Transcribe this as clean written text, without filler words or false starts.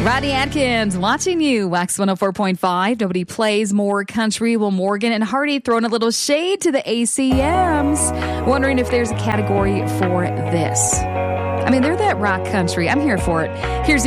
Rodney Atkins, watching you, Wax 104.5. Nobody plays more country. Well, Morgan and Hardy throwing a little shade to the ACMs. Wondering if there's a category for this. I mean, they're that rock country. I'm here for it. Here's